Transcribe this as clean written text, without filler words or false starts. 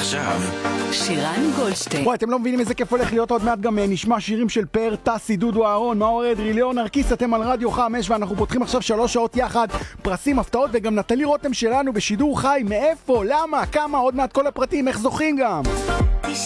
עכשיו שירן גולדשטיין. וואי, אתם לא מבינים איזה כיף הולך להיות. עוד מעט גם נשמע שירים של פאר, טסי, דודו אהרון, מאור אדרי, ליאור נרקיס. אתם על רדיו 5 ואנחנו פותחים עכשיו 3 שעות יחד, פרסים, הפתעות, וגם נטלי רותם שלנו בשידור חי. מאיפה? למה? כמה? עוד מעט כל הפרטים, איך זוכים גם.